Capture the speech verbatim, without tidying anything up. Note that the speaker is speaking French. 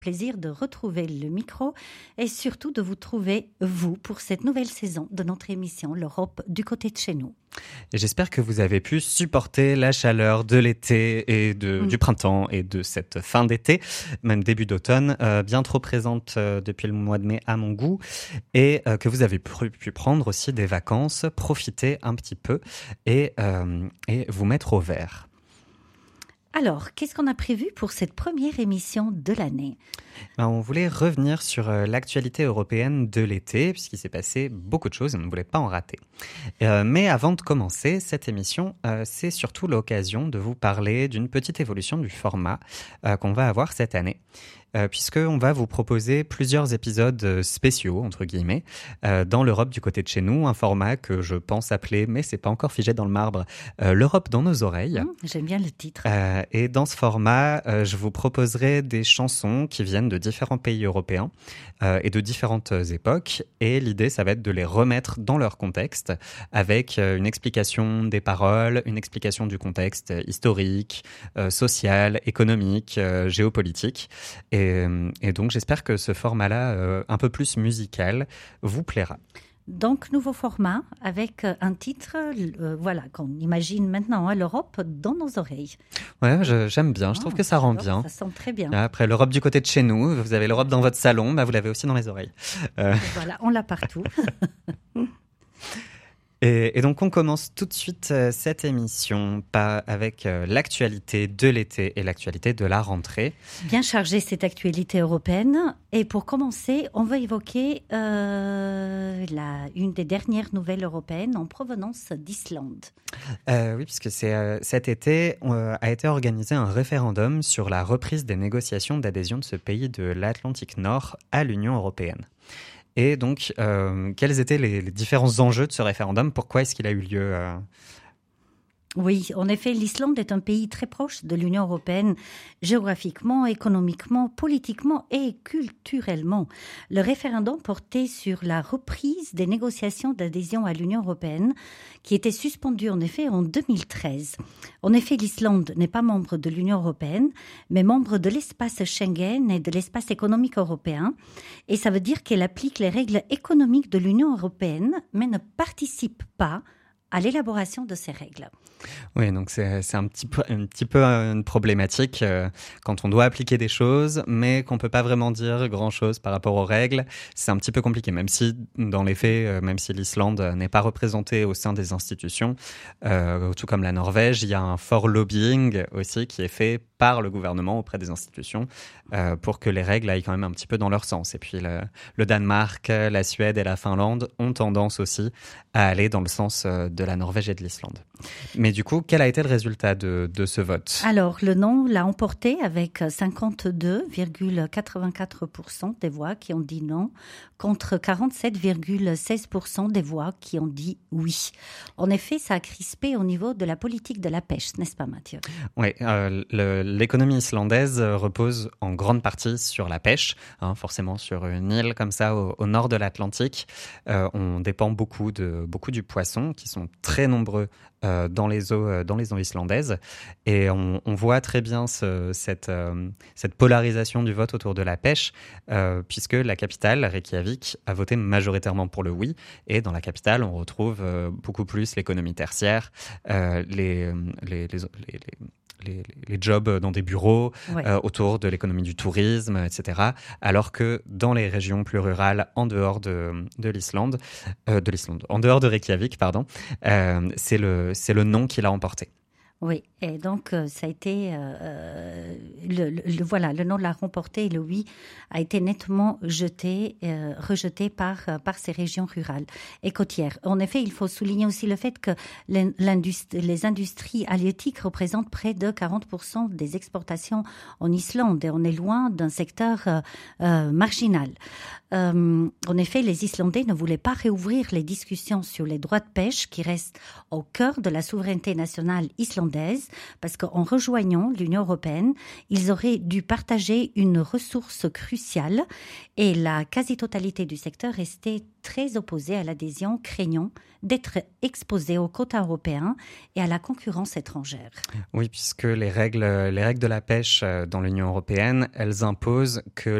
plaisir de retrouver le micro et surtout de vous trouver, vous, pour cette nouvelle saison de notre émission L'Europe du côté de chez nous. Et j'espère que vous avez pu supporter la chaleur de l'été et de, mmh. du printemps et de cette fin d'été, même début d'automne, euh, bien trop présente euh, depuis le mois de mai à mon goût, et euh, que vous avez pu, pu prendre aussi des vacances, profiter un petit peu et, euh, et vous mettre au vert. Alors, qu'est-ce qu'on a prévu pour cette première émission de l'année ? Ben, on voulait revenir sur euh, l'actualité européenne de l'été, puisqu'il s'est passé beaucoup de choses et on ne voulait pas en rater. Euh, mais avant de commencer cette émission, euh, c'est surtout l'occasion de vous parler d'une petite évolution du format euh, qu'on va avoir cette année. Euh, puisqu'on va vous proposer plusieurs épisodes spéciaux, entre guillemets, euh, dans l'Europe du côté de chez nous, un format que je pense appeler, mais c'est pas encore figé dans le marbre, euh, l'Europe dans nos oreilles. Mmh, j'aime bien le titre. Euh, et dans ce format, euh, je vous proposerai des chansons qui viennent de différents pays européens euh, et de différentes époques, et l'idée, ça va être de les remettre dans leur contexte, avec euh, une explication des paroles, une explication du contexte historique, euh, social, économique, euh, géopolitique, et Et, et donc, j'espère que ce format-là, euh, un peu plus musical, vous plaira. Donc, nouveau format avec un titre, euh, voilà, qu'on imagine maintenant, hein, l'Europe dans nos oreilles. Ouais, je, j'aime bien, je oh, trouve que ça rend alors, bien. Ça sent très bien. Après, l'Europe du côté de chez nous, vous avez l'Europe dans votre salon, bah, vous l'avez aussi dans les oreilles. Euh... Voilà, on l'a partout. Et, et donc, on commence tout de suite euh, cette émission pas avec euh, l'actualité de l'été et l'actualité de la rentrée. Bien chargée cette actualité européenne. Et pour commencer, on va évoquer euh, la, une des dernières nouvelles européennes en provenance d'Islande. Euh, oui, puisque c'est, euh, cet été euh, a été organisé un référendum sur la reprise des négociations d'adhésion de ce pays de l'Atlantique Nord à l'Union européenne. Et donc, euh, quels étaient les, les différents enjeux de ce référendum ? Pourquoi est-ce qu'il a eu lieu euh... Oui, en effet, l'Islande est un pays très proche de l'Union européenne, géographiquement, économiquement, politiquement et culturellement. Le référendum portait sur la reprise des négociations d'adhésion à l'Union européenne, qui étaient suspendues en effet en deux mille treize. En effet, l'Islande n'est pas membre de l'Union européenne, mais membre de l'espace Schengen et de l'espace économique européen. Et ça veut dire qu'elle applique les règles économiques de l'Union européenne, mais ne participe pas à l'élaboration de ces règles. Oui, donc c'est, c'est un, petit peu, un petit peu une problématique euh, quand on doit appliquer des choses, mais qu'on ne peut pas vraiment dire grand-chose par rapport aux règles. C'est un petit peu compliqué, même si, dans les faits, euh, même si l'Islande n'est pas représentée au sein des institutions, euh, tout comme la Norvège, il y a un fort lobbying aussi qui est fait par le gouvernement auprès des institutions euh, pour que les règles aillent quand même un petit peu dans leur sens. Et puis le, le Danemark, la Suède et la Finlande ont tendance aussi à aller dans le sens de la Norvège et de l'Islande. Mais du coup, quel a été le résultat de, de ce vote ? Alors, le non l'a emporté avec cinquante-deux virgule quatre-vingt-quatre pour cent des voix qui ont dit non, contre quarante-sept virgule seize pour cent des voix qui ont dit oui. En effet, ça a crispé au niveau de la politique de la pêche, n'est-ce pas, Mathieu ? Oui, euh, le, l'économie islandaise repose en grande partie sur la pêche, hein, forcément sur une île comme ça au, au nord de l'Atlantique. Euh, on dépend beaucoup, de, beaucoup du poisson, qui sont très nombreux Euh, dans les eaux, euh, dans les eaux islandaises, et on, on voit très bien ce, cette, euh, cette polarisation du vote autour de la pêche, euh, puisque la capitale, Reykjavik, a voté majoritairement pour le oui, et dans la capitale, on retrouve euh, beaucoup plus l'économie tertiaire, euh, les, les, les, les, les Les, les jobs dans des bureaux, ouais. euh, autour de l'économie du tourisme, et cetera. Alors que dans les régions plus rurales, en dehors de, de l'Islande, euh, de l'Islande, en dehors de Reykjavik, pardon, euh, c'est le, c'est le non qui l'a emporté. Oui, et donc euh, ça a été, euh, le, le, voilà, le non l'a remporté et le oui a été nettement jeté, euh, rejeté par, par ces régions rurales et côtières. En effet, il faut souligner aussi le fait que les industries halieutiques représentent près de quarante pour cent des exportations en Islande et on est loin d'un secteur euh, euh, marginal. Euh, en effet, les Islandais ne voulaient pas réouvrir les discussions sur les droits de pêche qui restent au cœur de la souveraineté nationale islandaise islandaise, parce qu'en rejoignant l'Union européenne, ils auraient dû partager une ressource cruciale et la quasi-totalité du secteur restait très opposée à l'adhésion, craignant d'être exposée aux quotas européens et à la concurrence étrangère. Oui, puisque les règles, les règles de la pêche dans l'Union européenne, elles imposent que